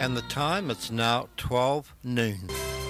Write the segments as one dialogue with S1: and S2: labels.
S1: And the time, it's now 12 noon.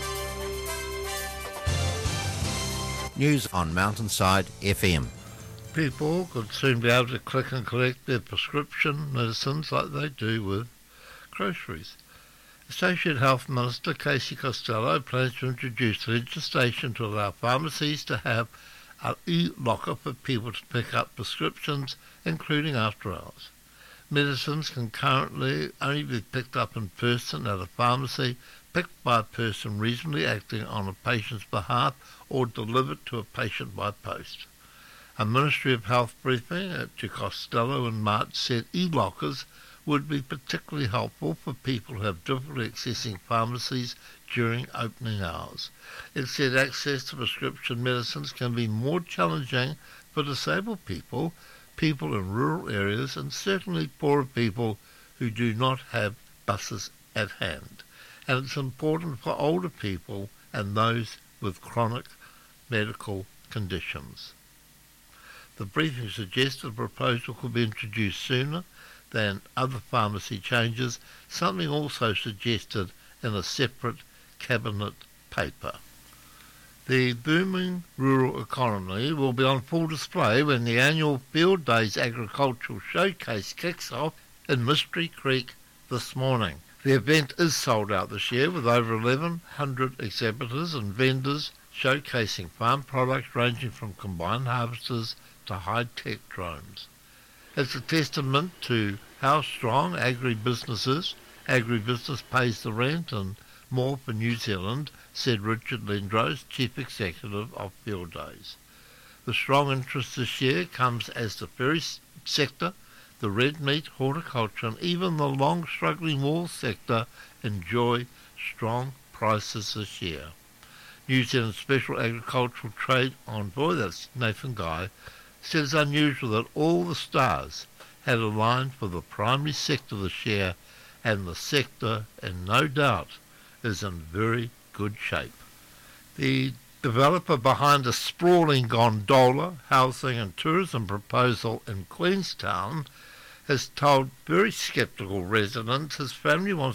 S1: News on Mountainside FM.
S2: People could soon be able to click and collect their prescription medicines like they do with groceries. Associate Health Minister Casey Costello plans to introduce legislation to allow pharmacies to have an e-locker for people to pick up prescriptions, including after hours. Medicines can currently only be picked up in person at a pharmacy, picked by a person reasonably acting on a patient's behalf, or delivered to a patient by post. A Ministry of Health briefing to Costello in March said e-lockers would be particularly helpful for people who have difficulty accessing pharmacies during opening hours. It said access to prescription medicines can be more challenging for disabled people, people in rural areas, and certainly poorer people who do not have buses at hand. And it's important for older people and those with chronic medical conditions. The briefing suggested a proposal could be introduced sooner than other pharmacy changes, something also suggested in a separate cabinet paper. The booming rural economy will be on full display when the annual Field Days Agricultural Showcase kicks off in Mystery Creek this morning. The event is sold out this year with over 1,100 exhibitors and vendors showcasing farm products ranging from combined harvesters to high-tech drones. It's a testament to how strong agribusiness is. Agribusiness pays the rent and more for New Zealand, said Richard Lindros, Chief Executive of Field Days. The strong interest this year comes as the furry sector, the red meat, horticulture, and even the long-struggling wool sector enjoy strong prices this year. New Zealand Special Agricultural Trade Envoy, that's Nathan Guy, said it's unusual that all the stars had aligned for the primary sector this year, and the sector, in no doubt, is in very good shape. The developer behind a sprawling gondola, housing and tourism proposal in Queenstown has told very sceptical residents his family wants